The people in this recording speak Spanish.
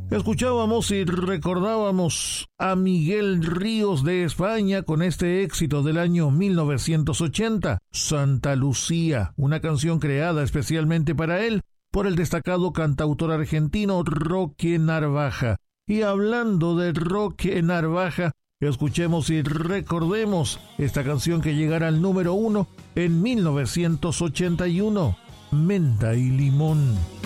Escuchábamos y recordábamos a Miguel Ríos de España con este éxito del año 1980, Santa Lucía, una canción creada especialmente para él por el destacado cantautor argentino Roque Narvaja. Y hablando de Roque Narvaja, escuchemos y recordemos esta canción que llegará al número 1 en 1981, Menta y Limón.